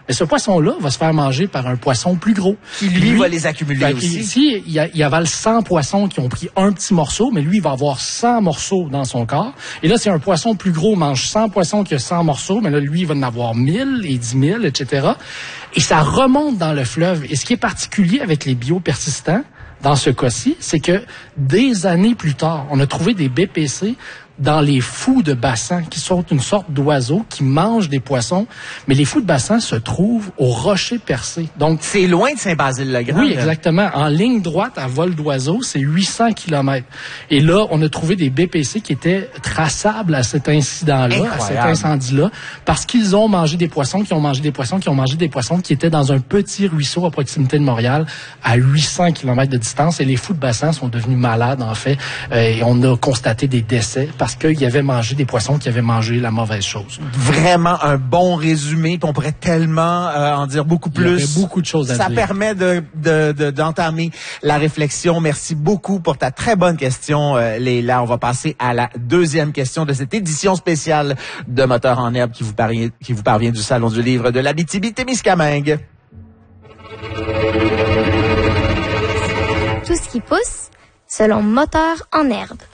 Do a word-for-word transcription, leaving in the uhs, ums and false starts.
Mais ce poisson-là va se faire manger par un poisson plus gros. Qui, lui, lui va les accumuler ben, aussi. Ici, il, il avale cent poissons qui ont pris un petit morceau, mais lui, il va avoir cent morceaux dans son corps. Et là, si un poisson plus gros mange cent poissons qui a cent morceaux, mais là, lui, il va en avoir mille et dix mille, et cetera. Et ça remonte dans le fleuve. Et ce qui est particulier avec les biopersistants, dans ce cas-ci, c'est que des années plus tard, on a trouvé des B P C dans les fous de bassin, qui sont une sorte d'oiseaux qui mangent des poissons. Mais les fous de bassin se trouvent au Rocher Percé. Donc, c'est loin de Saint-Basile-le-Grand. Oui, exactement. En ligne droite, à vol d'oiseau, c'est huit cents kilomètres. Et là, on a trouvé des B P C qui étaient traçables à cet incident-là, Incroyable. à cet incendie-là, parce qu'ils ont mangé des poissons, qui ont mangé des poissons, qui ont mangé des poissons qui étaient dans un petit ruisseau à proximité de Montréal, à huit cents kilomètres de distance. Et les fous de bassin sont devenus malades, en fait. Euh, et on a constaté des décès parce qu'ils avaient mangé des poissons qui avaient mangé la mauvaise chose. Vraiment un bon résumé, puis on pourrait tellement euh, en dire beaucoup plus. Il y aurait beaucoup de choses à Ça dire. Ça permet de, de, de, d'entamer la réflexion. Merci beaucoup pour ta très bonne question, euh, Leila. On va passer à la deuxième question de cette édition spéciale de Moteurs en herbe qui vous parvient, qui vous parvient du Salon du livre de l'Abitibi-Témiscamingue. Tout ce qui pousse, selon Moteurs en herbe.